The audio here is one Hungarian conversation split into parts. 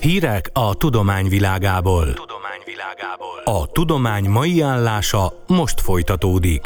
Hírek a tudomány világából. A tudomány mai állása most folytatódik.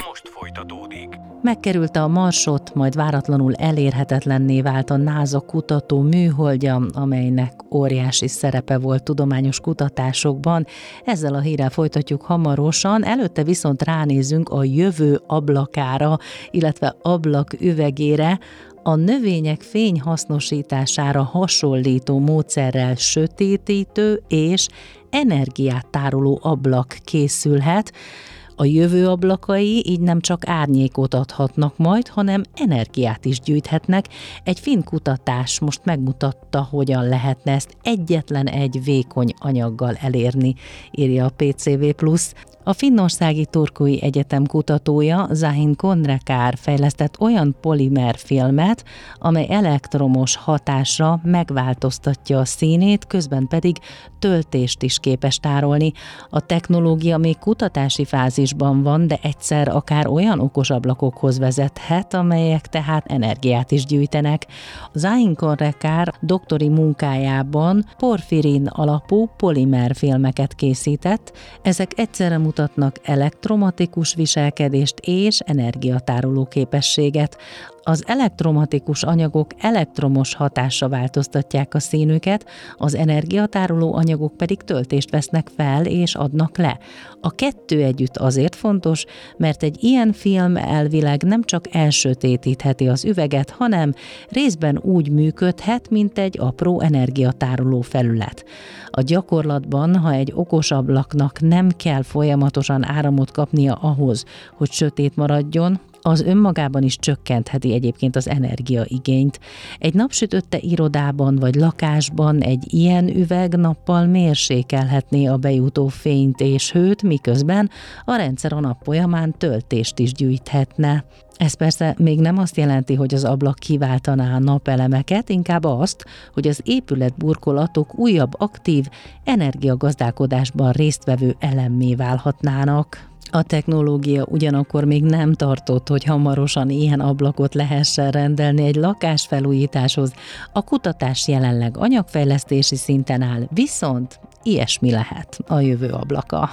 Megkerülte a Marsot, majd váratlanul elérhetetlenné vált a NASA kutató műholdja, amelynek óriási szerepe volt tudományos kutatásokban. Ezzel a hírrel folytatjuk hamarosan, előtte viszont ránézünk a jövő ablakára, illetve ablak üvegére. A növények fényhasznosítására hasonlító módszerrel sötétítő és energiát tároló ablak készülhet. A jövő ablakai így nem csak árnyékot adhatnak majd, hanem energiát is gyűjthetnek. Egy finn kutatás most megmutatta, hogyan lehetne ezt egyetlen egy vékony anyaggal elérni, írja a PCV+. A finnországi Turkui Egyetem kutatója Zahin Konrekár fejlesztett olyan polimerfilmet, amely elektromos hatásra megváltoztatja a színét, közben pedig töltést is képes tárolni. A technológia még kutatási fázisban van, de egyszer akár olyan okos ablakokhoz vezethet, amelyek tehát energiát is gyűjtenek. Zahin Konrekár doktori munkájában porfirin alapú polimerfilmeket készített. Ezek egyszerre mutatnak elektromatikus viselkedést és energiatároló képességet. Az elektromatikus anyagok elektromos hatásra változtatják a színüket, az energiatároló anyagok pedig töltést vesznek fel és adnak le. A kettő együtt azért fontos, mert egy ilyen film elvileg nem csak elsötétítheti az üveget, hanem részben úgy működhet, mint egy apró energiatároló felület. A gyakorlatban, ha egy okos ablaknak nem kell folyamatosan áramot kapnia ahhoz, hogy sötét maradjon, az önmagában is csökkentheti egyébként az energiaigényt. Egy napsütötte irodában vagy lakásban egy ilyen üveg nappal mérsékelhetné a bejutó fényt és hőt, miközben a rendszer a nap folyamán töltést is gyűjthetne. Ez persze még nem azt jelenti, hogy az ablak kiváltaná a napelemeket, inkább azt, hogy az épületburkolatok újabb aktív energiagazdálkodásban résztvevő elemmé válhatnának. A technológia ugyanakkor még nem tartott, hogy hamarosan ilyen ablakot lehessen rendelni egy lakásfelújításhoz. A kutatás jelenleg anyagfejlesztési szinten áll, viszont ilyesmi lehet a jövő ablaka.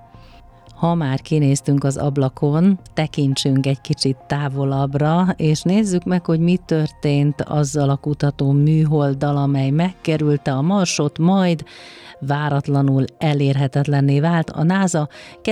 Ha már kinéztünk az ablakon, tekintsünk egy kicsit távolabbra, és nézzük meg, hogy mi történt azzal a kutató műholddal, amely megkerülte a Marsot, majd váratlanul elérhetetlenné vált. A NASA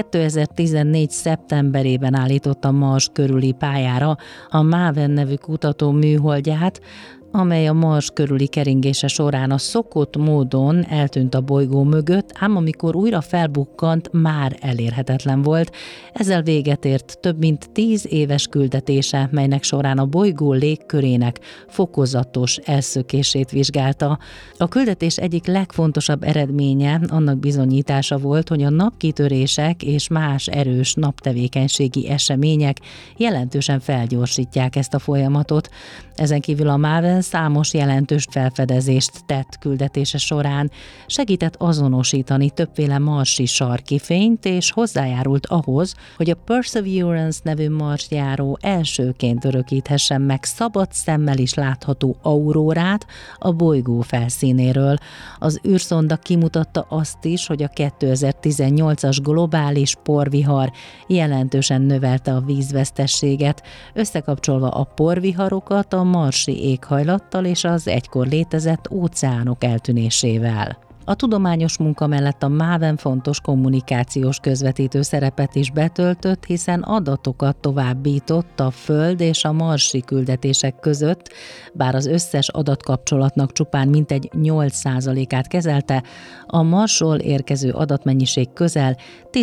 2014. szeptemberében állította Mars körüli pályára a MAVEN nevű kutató műholdját, amely a Mars körüli keringése során a szokott módon eltűnt a bolygó mögött, ám amikor újra felbukkant, már elérhetetlen volt. Ezzel véget ért több mint 10 éves küldetése, melynek során a bolygó légkörének fokozatos elszökését vizsgálta. A küldetés egyik legfontosabb eredménye annak bizonyítása volt, hogy a napkitörések és más erős naptevékenységi események jelentősen felgyorsítják ezt a folyamatot. Ezen kívül a MAVEN számos jelentős felfedezést tett küldetése során, segített azonosítani többféle marsi sarkifényt, és hozzájárult ahhoz, hogy a Perseverance nevű marsjáró elsőként örökíthessen meg szabad szemmel is látható aurórát a bolygó felszínéről. Az űrszonda kimutatta azt is, hogy a 2018-as globális porvihar jelentősen növelte a vízvesztességet, összekapcsolva a porviharokat a marsi éghajlattal és az egykor létezett óceánok eltűnésével. A tudományos munka mellett a MAVEN fontos kommunikációs közvetítő szerepet is betöltött, hiszen adatokat továbbított a Föld és a marsi küldetések között, bár az összes adatkapcsolatnak csupán mintegy 8%-át kezelte, a Marsról érkező adatmennyiség közel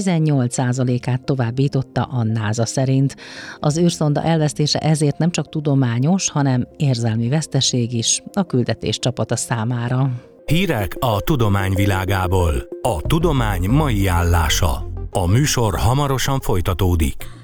18%-át továbbította a NASA szerint. Az űrszonda elvesztése ezért nem csak tudományos, hanem érzelmi veszteség is a küldetés csapata számára. Hírek a tudomány világából. A tudomány mai állása. A műsor hamarosan folytatódik.